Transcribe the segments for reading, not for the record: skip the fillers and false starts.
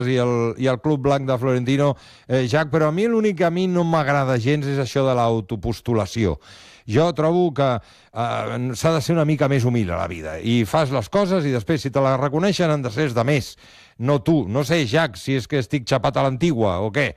i el Club Blanc de Florentino, Jack, però a mi l'únic que a mi no m'agrada gens és això de l'autopostulació. Jo trobo que s'ha de ser una mica més humil a la vida i fas les coses i després, si te les reconeixen, han de ser els de més, no tu. No sé, Jack, si és que estic xapat a l'antigua o què.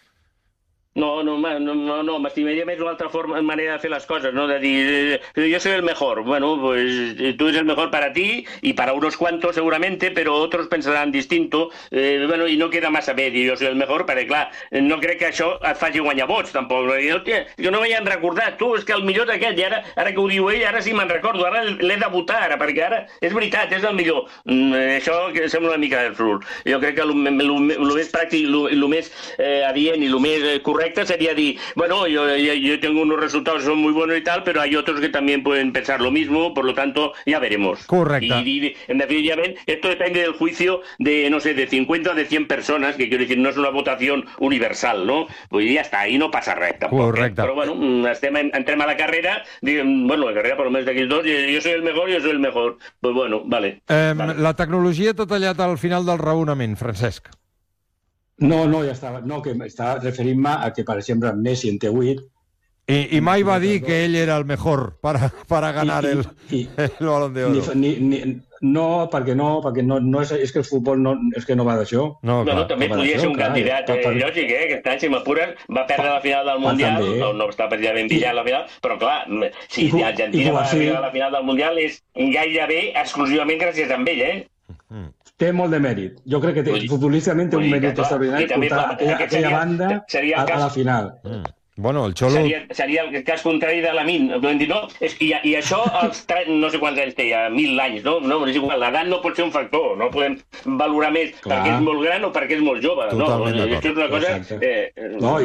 No, m'estimaria més una altra manera de fer las cosas, ¿no? De decir, yo soy el mejor. Bueno, pues tú eres el mejor para ti y para unos cuantos seguramente, pero otros pensarán distinto. Bueno, i no queda massa bé dir jo soy el mejor, perquè clar, no crec que això et faci guanyar vots, tampoc. Jo no m'havien recordat, tu, és que el millor és aquest, i ara que ho diu ell, ara sí me'n recordo, ara l'he de votar, ara, perquè ara és veritat, és el millor. Això sembla una mica absurd. Jo crec que el més pràctic, el més adient i el més correcte sería decir, bueno, yo tengo unos resultados que son muy buenos y tal, pero hay otros que también pueden pensar lo mismo, por lo tanto, ya veremos. Correcto. Y en definitiva, esto depende del juicio de, no sé, de 50 o de 100 personas, que quiero decir, no es una votación universal, ¿no? Pues ya está, ahí no passa res, tampoc. Correcte. Però, bueno, entrem a la carrera, bueno, la carrera, per almenys d'aquells dos, jo soy el mejor, pues bueno, vale. La tecnologia t'ha tallat al final del raonament, Francesc. No, ja estava. No, que estava referint-me a que, per exemple, Messi en té 8. I mai va dir que ell era el mejor para ganar el Balón de Oro. No, perquè no és que el futbol és que no va d'això. No, també podria ser un candidat lògic, que aquest any, si m'apures, va perdre la final del Mundial, no està precisament brillant la final, però clar, si Argentina va arribar a la final del Mundial és gairebé exclusivament gràcies a ell, Té molt de mèrit. Jo crec que futbolísticament té un mèrit extraordinari portar aquella banda a la final. Bueno, el Xolo... Seria el cas contrari de Lamine. I això, no sé quants anys té, 1.000 anys, no? No, és igual, l'edat no pot ser un factor. No podem valorar més perquè és molt gran o perquè és molt jove. Totalment d'acord. Això és una cosa... No,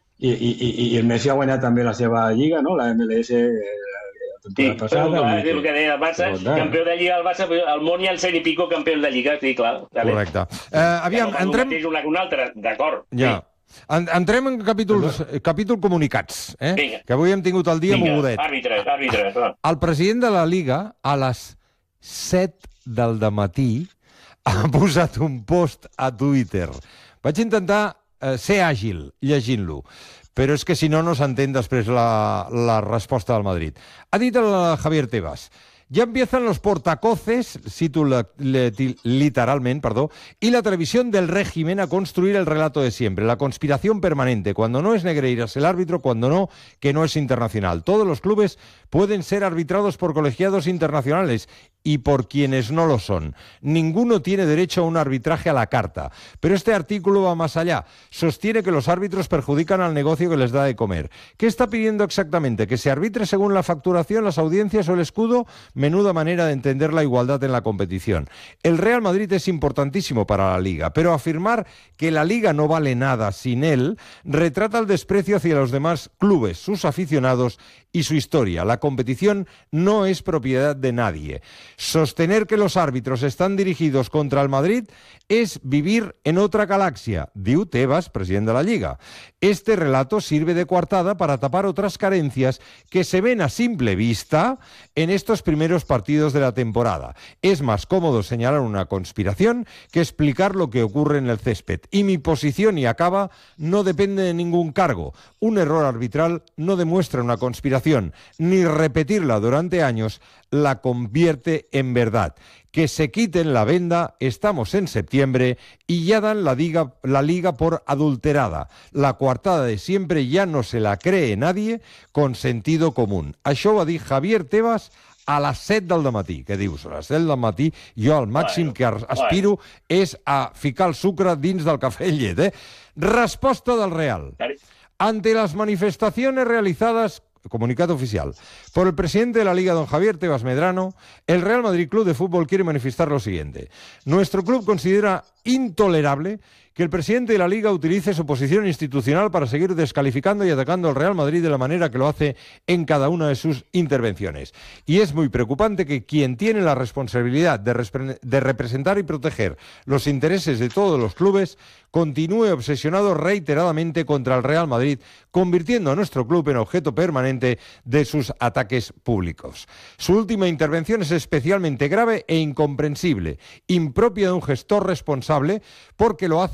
i el Messi ha guanyat també la seva lliga, no? La MLS... Sí, passada, és el que deia el Barça, campió de Lliga al Barça, al món hi ha el 100 i pico campions de Lliga, sí, clar. Correcte. Aviam, entrem... Un altre, d'acord. Ja. Entrem en capítol comunicats, que avui hem tingut el dia mogudet. Àrbitres. El president de la Liga, a les 7 del dematí, ha posat un post a Twitter. Vaig intentar ser àgil llegint-lo, però és que si no, no s'entén després la resposta del Madrid. Ha dit el Javier Tebas: ya empiezan los portacoces, cito literalmente, y la televisión del régimen a construir el relato de siempre, la conspiración permanente, cuando no es Negreiras el árbitro, cuando no, que no es internacional. Todos los clubes pueden ser arbitrados por colegiados internacionales y por quienes no lo son. Ninguno tiene derecho a un arbitraje a la carta. Pero este artículo va más allá. Sostiene que los árbitros perjudican al negocio que les da de comer. ¿Qué está pidiendo exactamente? ¿Que se arbitre según la facturación, las audiencias o el escudo? Menuda manera de entender la igualdad en la competición. El Real Madrid es importantísimo para la Liga, pero afirmar que la Liga no vale nada sin él retrata el desprecio hacia los demás clubes, sus aficionados y su historia. La competición no es propiedad de nadie. Sostener que los árbitros están dirigidos contra el Madrid es vivir en otra galaxia, diu Tebas, president de la Lliga. Este relato sirve de coartada para tapar otras carencias que se ven a simple vista en estos primeros partidos de la temporada. Es más cómodo señalar una conspiración que explicar lo que ocurre en el césped. Y mi posición, y acaba, no depende de ningún cargo. Un error arbitral no demuestra una conspiración, ni repetirla durante años la convierte en verdad. Que se quiten la venda, estamos en septiembre y ya dan la liga por adulterada. La coartada de siempre ya no se la cree nadie con sentido común. Això va dir Javier Tebas a les 7 del dematí. Què dius? A les 7 del matí jo el màxim que aspiro és a ficar el sucre dins del cafè i llet. Resposta del Real. Ante las manifestaciones realizadas, comunicado oficial, por el presidente de la Liga, don Javier Tebas Medrano, el Real Madrid Club de Fútbol quiere manifestar lo siguiente. Nuestro club considera intolerable que el presidente de la Liga utilice su posición institucional para seguir descalificando y atacando al Real Madrid de la manera que lo hace en cada una de sus intervenciones. Y es muy preocupante que quien tiene la responsabilidad de representar y proteger los intereses de todos los clubes continúe obsesionado reiteradamente contra el Real Madrid, convirtiendo a nuestro club en objeto permanente de sus ataques públicos. Su última intervención es especialmente grave e incomprensible, impropia de un gestor responsable responsable porque lo hace